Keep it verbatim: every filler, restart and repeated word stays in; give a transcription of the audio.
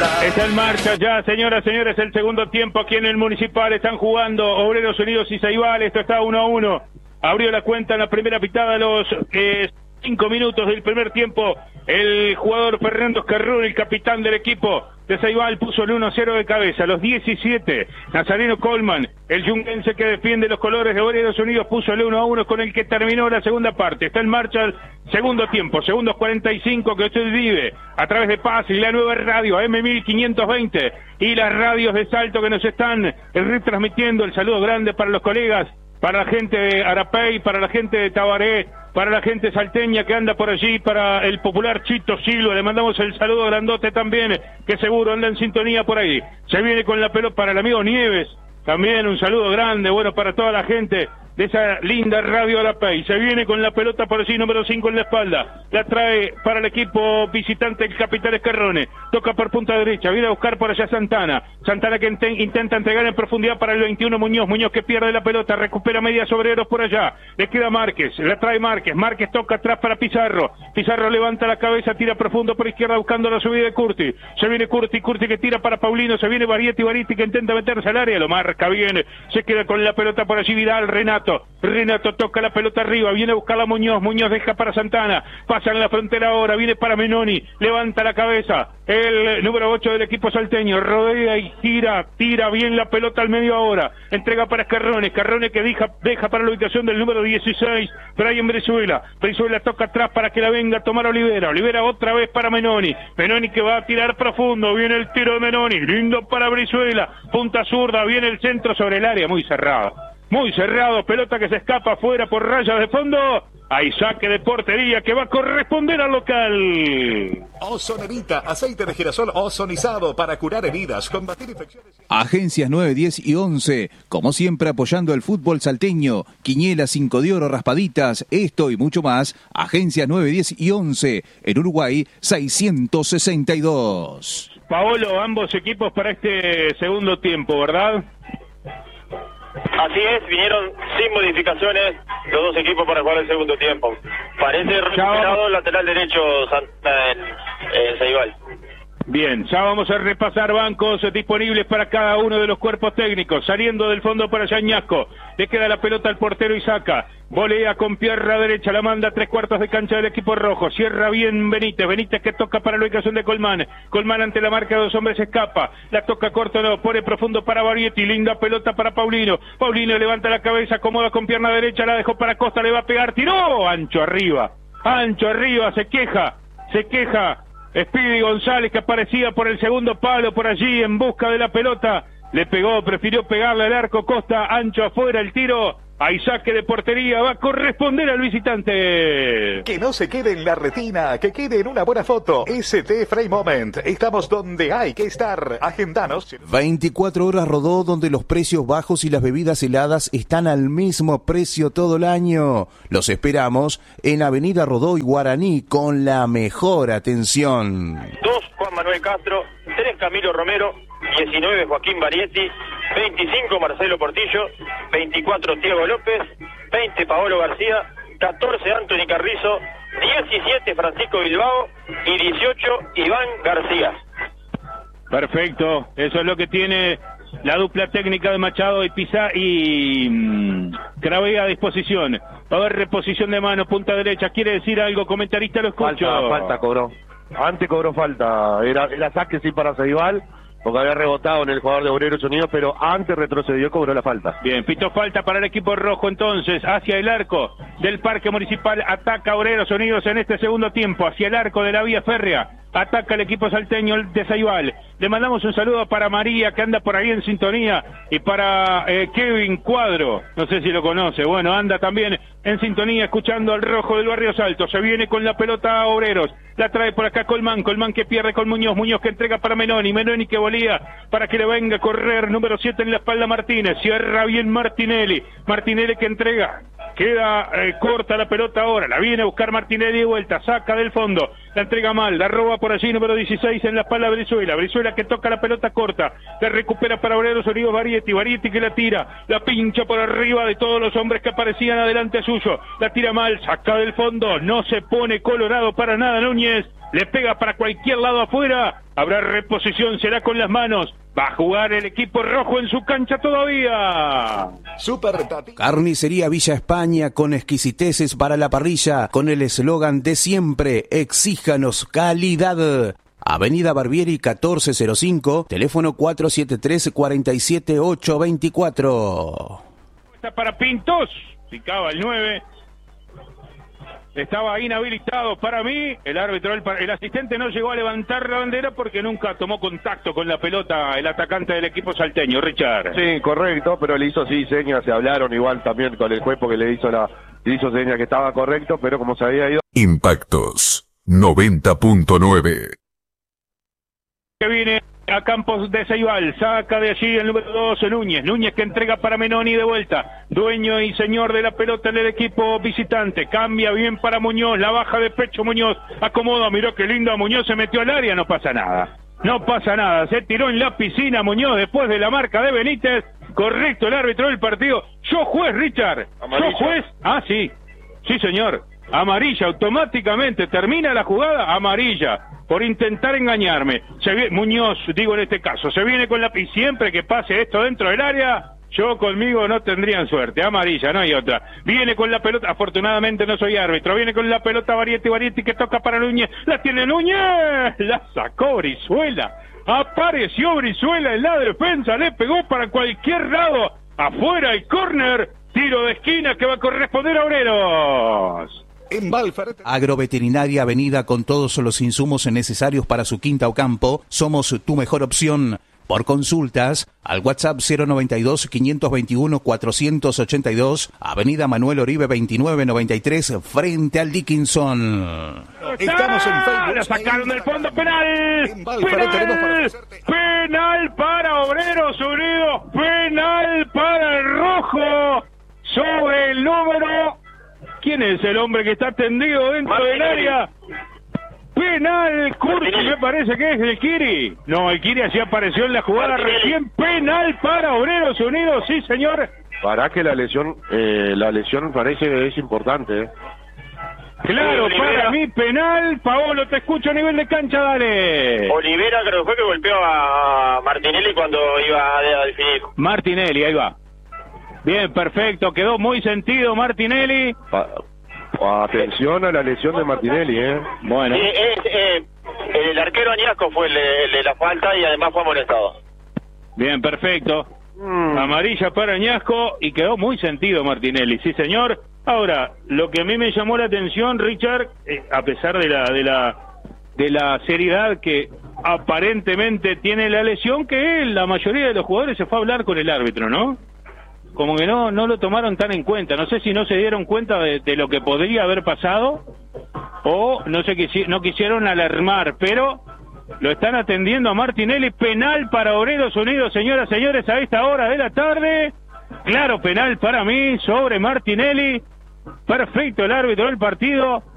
Está en marcha ya, señoras y señores, el segundo tiempo aquí en el Municipal. Están jugando Obreros Unidos y Ceibal. Esto está uno a uno. Abrió la cuenta en la primera pitada a los eh, cinco minutos del primer tiempo. El jugador Fernando Escarrón, el capitán del equipo de Ceibal, puso el uno a cero de cabeza. A los diecisiete, Nazareno Coleman, el yunguense que defiende los colores de Obreros Unidos, puso el uno a uno con el que terminó la segunda parte. Está en marcha el segundo tiempo, segundos cuarenta y cinco, que usted vive a través de Paz y la nueva radio A M mil quinientos veinte y las radios de Salto que nos están retransmitiendo. El saludo grande para los colegas, para la gente de Arapey, para la gente de Tabaré, para la gente salteña que anda por allí, para el popular Chito Silva, le mandamos el saludo grandote también, que seguro anda en sintonía por ahí. Se viene con la pelota para el amigo Nieves, también un saludo grande, bueno, para toda la gente de esa linda radio Arapey. Se viene con la pelota por allí, número cinco en la espalda, la trae para el equipo visitante el capitán Escarrone, toca por punta derecha, viene a buscar por allá Santana, Santana que int intenta entregar en profundidad para el veintiuno Muñoz, Muñoz que pierde la pelota, recupera medias Obreros por allá, le queda Márquez, la trae Márquez, Márquez toca atrás para Pizarro, Pizarro levanta la cabeza, tira profundo por izquierda buscando la subida de Curti, se viene Curti, Curti que tira para Paulino, se viene Varietti, Varietti que intenta meterse al área, lo marca bien, se queda con la pelota por allí Vidal, Renato, Renato toca la pelota arriba, viene a buscarla Muñoz, Muñoz deja para Santana, pasa en la frontera ahora, viene para Menoni, levanta la cabeza, el número ocho del equipo salteño, rodea y tira, tira bien la pelota al medio ahora, entrega para Escarrone, Escarrone que deja, deja para la ubicación del número dieciséis, Brian Brizuela, Brizuela toca atrás para que la venga a tomar Olivera, Olivera otra vez para Menoni, Menoni que va a tirar profundo, viene el tiro de Menoni, lindo para Brizuela, punta zurda, viene el centro sobre el área, muy cerrado. Muy cerrado, pelota que se escapa afuera por rayas de fondo. Hay saque de portería que va a corresponder al local. Ozonevita, aceite de girasol ozonizado para curar heridas, combatir infecciones. Agencias nueve, diez y once, como siempre apoyando el fútbol salteño. Quiniela, cinco de oro, raspaditas, esto y mucho más. Agencias nueve, diez y once, en Uruguay seiscientos sesenta y dos. Paolo, ambos equipos para este segundo tiempo, ¿verdad? Así es, vinieron sin modificaciones los dos equipos para jugar el segundo tiempo. Parece recuperado el lateral derecho Santana en eh, Ceibal. Bien, ya vamos a repasar bancos disponibles para cada uno de los cuerpos técnicos. Saliendo del fondo para Yañasco, le queda la pelota al portero y saca. Volea con pierna derecha, la manda a tres cuartos de cancha del equipo rojo. Cierra bien Benítez, Benítez que toca para la ubicación de Colmán. Colmán ante la marca de dos hombres escapa. La toca corto, no, pone profundo para Varietti. Linda pelota para Paulino. Paulino levanta la cabeza, acomoda con pierna derecha, la dejó para Costa, le va a pegar, tiró. Ancho arriba, ancho arriba, se queja, se queja. Speedy González que aparecía por el segundo palo por allí en busca de la pelota, le pegó, prefirió pegarle al arco, Costa, ancho afuera el tiro, hay saque de portería, va a corresponder al visitante. Que no se quede en la retina, que quede en una buena foto. S T Frame Moment, estamos donde hay que estar, agendanos. veinticuatro horas Rodó, donde los precios bajos y las bebidas heladas están al mismo precio todo el año. Los esperamos en Avenida Rodó y Guaraní con la mejor atención. dos Juan Manuel Castro, tres Camilo Romero, diecinueve Joaquín Varietti, veinticinco Marcelo Portillo, veinticuatro Diego López, veinte Paolo García, catorce Anthony Carrizo, diecisiete Francisco Bilbao y dieciocho Iván García. Perfecto, eso es lo que tiene la dupla técnica de Machado y Pizá y mmm, Cravea a disposición. Va a haber reposición de mano, punta derecha. ¿Quiere decir algo, comentarista? Lo escucho. Falta, falta cobró. Antes cobró falta. Era, era saque sí para Ceibal, porque había rebotado en el jugador de Obreros Unidos, pero antes retrocedió y cobró la falta. Bien, pito falta para el equipo rojo entonces, hacia el arco del Parque Municipal, ataca Obreros Unidos en este segundo tiempo, hacia el arco de la vía férrea, ataca el equipo salteño de Ceibal. Le mandamos un saludo para María, que anda por ahí en sintonía, y para eh, Kevin Cuadro, no sé si lo conoce, bueno, anda también en sintonía, escuchando al rojo del Barrio Salto. Se viene con la pelota a Obreros, la trae por acá Colmán, Colmán que pierde con Muñoz, Muñoz que entrega para Menoni, Menoni que volía para que le venga a correr, número siete en la espalda Martínez, cierra bien Martinelli, Martinelli que entrega, queda eh, corta la pelota ahora, la viene a buscar Martinelli de vuelta, saca del fondo, la entrega mal, la roba por allí, número dieciséis en la espalda Brizuela, Brizuela que toca la pelota corta, la recupera para Obreros Unidos Varietti, Varietti que la tira, la pincha por arriba de todos los hombres que aparecían adelante suyo, la tira mal, saca del fondo, no se pone colorado para nada Núñez, le pega para cualquier lado afuera, Habrá reposición, será con las manos. Va a jugar el equipo rojo en su cancha todavía. Super Tati. Carnicería Villa España, con exquisiteces para la parrilla, con el eslogan de siempre: exíjanos calidad. Avenida Barbieri catorce cero cinco, teléfono cuatro siete tres, cuatro siete ocho dos cuatro. Está para Pintos, picaba el nueve. Estaba inhabilitado para mí, el árbitro, el, el asistente no llegó a levantar la bandera porque nunca tomó contacto con la pelota el atacante del equipo salteño, Richard. Sí, correcto, pero le hizo sí señas, se hablaron igual también con el juez porque le hizo la le hizo señas que estaba correcto, pero como se había ido. Impactos noventa punto nueve. Que viene a Campos de Ceibal, saca de allí el número dos, Núñez, Núñez que entrega para Menoni de vuelta, dueño y señor de la pelota en el equipo visitante, cambia bien para Muñoz, la baja de pecho Muñoz, acomoda, miró qué lindo, Muñoz se metió al área, no pasa nada, no pasa nada, se tiró en la piscina Muñoz después de la marca de Benítez, correcto el árbitro del partido, yo juez Richard, Amarilla. yo juez, ah sí, sí señor, amarilla automáticamente, termina la jugada, amarilla, por intentar engañarme. Se viene, Muñoz, digo en este caso, se viene con la... Y siempre que pase esto dentro del área, yo conmigo no tendrían suerte. Amarilla, no hay otra. Viene con la pelota, afortunadamente no soy árbitro, viene con la pelota Varietti, Varietti que toca para Núñez. ¡La tiene Núñez! La sacó Brizuela. Apareció Brizuela en la defensa, le pegó para cualquier lado. Afuera el córner, tiro de esquina que va a corresponder a Obreros. En Valfer. Agroveterinaria Avenida, con todos los insumos necesarios para su quinta o campo. Somos tu mejor opción. Por consultas, al WhatsApp cero noventa y dos, quinientos veintiuno, cuatrocientos ochenta y dos, Avenida Manuel Oribe veintinueve noventa y tres, frente al Dickinson. Estamos en Facebook. La sacaron del fondo, penal. En Valfer tenemos para Penal, ofrecerte. penal para Obreros Unidos, penal para el rojo sobre el número. ¿Quién es el hombre que está tendido dentro Martinelli. del área? Penal, Curti, me parece que es el Kiri. No, el Kiri así apareció en la jugada Martinelli. recién. Penal para Obreros Unidos, sí señor. Para que la lesión, eh, la lesión parece que es importante. ¿eh? Claro, Olivera. para mí penal. Paolo, te escucho a nivel de cancha, dale. Olivera creo que fue que golpeó a Martinelli cuando iba a definir. Martinelli, ahí va. Bien, perfecto, quedó muy sentido Martinelli. Pa- atención a la lesión de Martinelli, ¿eh? Bueno, Sí, es, eh, el arquero Añasco fue el de, el de la falta y además fue amonestado. bien, perfecto. Mm. Amarilla para Añasco y quedó muy sentido Martinelli, sí señor. Ahora, lo que a mí me llamó la atención, Richard, eh, a pesar de la de la de la seriedad que aparentemente tiene la lesión, que la mayoría de los jugadores se fue a hablar con el árbitro, ¿no? Como que no no lo tomaron tan en cuenta. No sé si no se dieron cuenta de, de lo que podría haber pasado o no sé quisi- no quisieron alarmar, pero lo están atendiendo a Martinelli. Penal para Obreros Unidos, señoras y señores, a esta hora de la tarde. Claro, penal para mí sobre Martinelli. Perfecto el árbitro del partido.